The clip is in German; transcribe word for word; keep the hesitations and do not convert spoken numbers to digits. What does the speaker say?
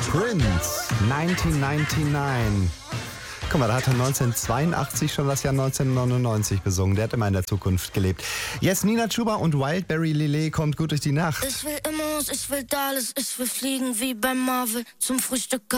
Prince, neunzehnhundertneunundneunzig. Guck mal, da hat er neunzehnhundertzweiundachtzig schon das Jahr neunzehnhundertneunundneunzig besungen. Der hat immer in der Zukunft gelebt. Jetzt Nina Chuba und Wildberry Lillet kommt gut durch die Nacht. Ich will immer, ich will alles, ich will fliegen wie bei Marvel zum Frühstück.